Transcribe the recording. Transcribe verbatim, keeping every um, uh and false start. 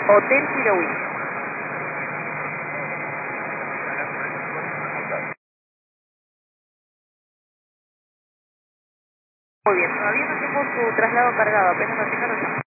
Hotel Kilo Wing. Muy bien, todavía no tengo su traslado cargado, apenas lo tenga lo llamo.